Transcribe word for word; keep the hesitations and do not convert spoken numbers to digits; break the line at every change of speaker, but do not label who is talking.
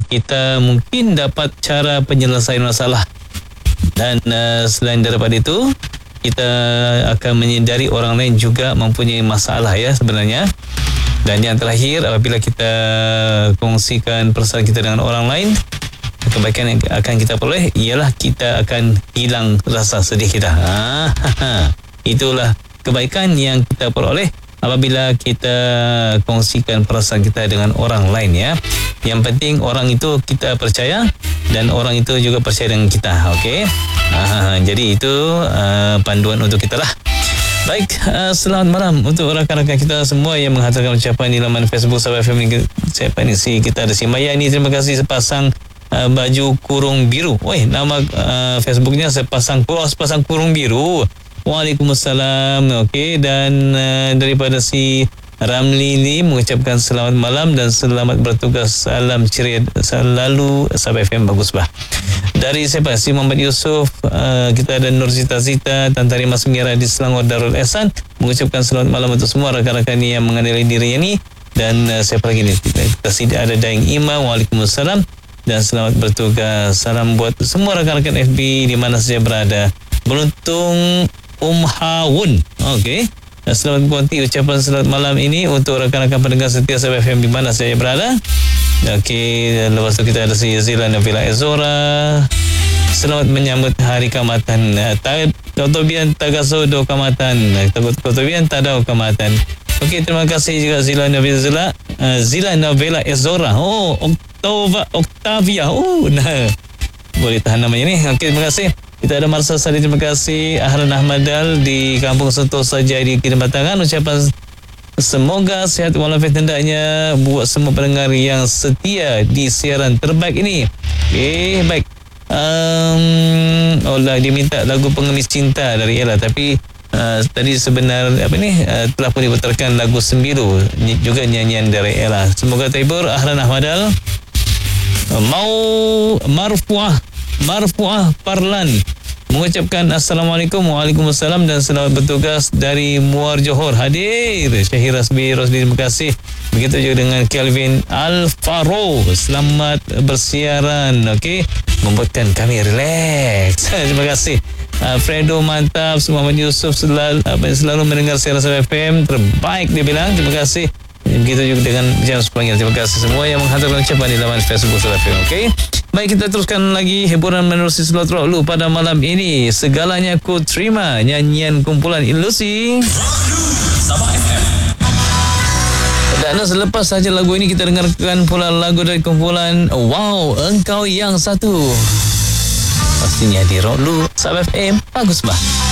kita mungkin dapat cara penyelesaian masalah. Dan uh, selain daripada itu, kita akan menyedari orang lain juga mempunyai masalah ya sebenarnya. Dan yang terakhir, apabila kita kongsikan perasaan kita dengan orang lain, kebaikan yang akan kita peroleh ialah kita akan hilang rasa sedih kita. Ha, ha, ha. Itulah kebaikan yang kita peroleh apabila kita kongsikan perasaan kita dengan orang lain ya. Yang penting orang itu kita percaya dan orang itu juga percaya dengan kita. Okey. Ha, jadi itu uh, panduan untuk kita lah. Baik, uh, selamat malam untuk rakan-rakan kita semua yang menghantarkan ucapan di laman Facebook Sabah F M. Siapa ni si kita ada si Maya ni, terima kasih sepasang uh, baju kurung biru. Woi, nama uh, Facebooknya sepasang kurung sepasang kurung biru. Waalaikumsalam. Okey, dan uh, daripada si Ramli Lee mengucapkan selamat malam dan selamat bertugas, salam ceria selalu Sabah F M. Bagus bah. Dari siapa? Si Muhammad Yusof, uh, kita ada Nur Zita Zita, Tan Tari Mas Mira di Selangor Darul Ehsan mengucapkan selamat malam untuk semua rakan-rakan yang mengenali diri ini. Dan uh, siapa lagi ni? Kita tidak ada Daeng Imam. Waalaikumsalam dan selamat bertugas. Salam buat semua rakan-rakan F B di mana saja berada. Beruntung Um Hawun. Okey. Selamat berhenti ucapan selamat malam ini untuk rakan-rakan pendengar setia Sabah F M di mana saya berada. Okey, lepas tu kita ada si Zila Nabila Ezora. Selamat menyambut hari Kaamatan. Kotobian Tagasodo Kaamatan. Kotobian Tadau Kaamatan. Okey, terima kasih juga Zila Nabila Zila. Uh, Zila Nabila Ezora. Oh, Octava, Octavia. Oh, nah. Boleh tahan namanya ni. Okey, terima kasih. Kita ada Marsa Sari, terima kasih. Ahlan Ahmadal di Kampung Sentosa Jadi kirim batangan ucapan semoga sehat walafiat hendaknya buat semua pendengar yang setia di siaran terbaik ini. Okey, baik. Um, oh lah, dia minta lagu Pengemis Cinta dari Ella, tapi uh, tadi sebenar apa ni uh, telah pun diputarkan lagu Sembilu juga nyanyian dari Ella. Semoga terhibur. Ahlan Ahmadal. Uh, mau Marfuah Marfuah Parlan mengucapkan Assalamualaikum. Waalaikumsalam dan selamat bertugas dari Muar Johor. Hadir Syahir Rasbi Rosli, terima kasih. Begitu juga dengan Kelvin Alfaro, selamat bersiaran. Okey, membuatkan kami relax. Terima kasih. Uh, Fredo mantap. Muhammad Yusof selalu, uh, selalu mendengar siaran Sabah F M terbaik dia bilang. Terima kasih. Begitu juga dengan James Panggil. Terima kasih semua yang menghantarkan ucapan di laman Facebook Sabah F M. Okey. Baik, kita teruskan lagi hiburan menerusi slot rock lu pada malam ini. Segalanya ku terima, nyanyian kumpulan Ilusi Sabah F M. Dan selepas saja lagu ini kita dengarkan pula lagu dari kumpulan Wow Engkau Yang Satu. Pastinya di rock lu Sabah F M. Bagus bah.